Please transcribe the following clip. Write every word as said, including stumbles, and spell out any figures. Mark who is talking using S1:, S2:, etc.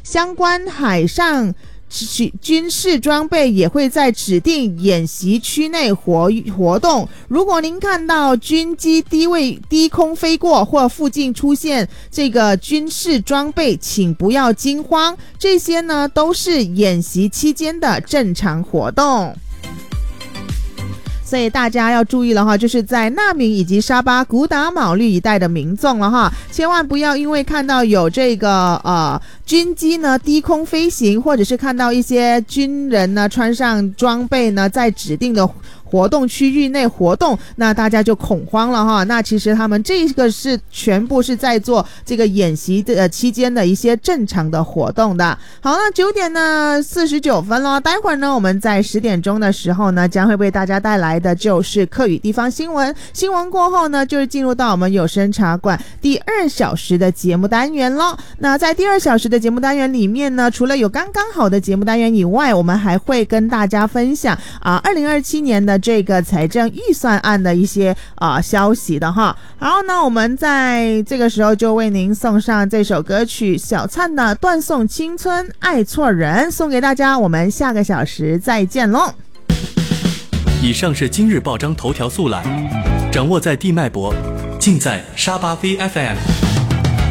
S1: 相关海上军事装备也会在指定演习区内活活动。如果您看到军机低位低空飞过或附近出现这个军事装备，请不要惊慌，这些呢都是演习期间的正常活动。所以大家要注意了哈，就是在纳明以及沙巴古达毛利一带的民众了哈，千万不要因为看到有这个呃军机呢低空飞行，或者是看到一些军人呢穿上装备呢在指定的活动区域内活动，那大家就恐慌了哈。那其实他们这个是全部是在做这个演习的、呃、期间的一些正常的活动的。好，那九点呢四十九分了，待会儿呢我们在十点钟的时候呢将会为大家带来的就是客语地方新闻，新闻过后呢就是进入到我们有声茶馆第二小时的节目单元了。那在第二小时的节目单元里面呢，除了有刚刚好的节目单元以外，我们还会跟大家分享啊二零二七年的这个财政预算案的一些啊消息的哈。然后呢我们在这个时候就为您送上这首歌曲小灿的断送青春爱错人，送给大家，我们下个小时再见咯。
S2: 以上是今日报章头条速览，掌握在地脉搏，尽在沙巴 V F M。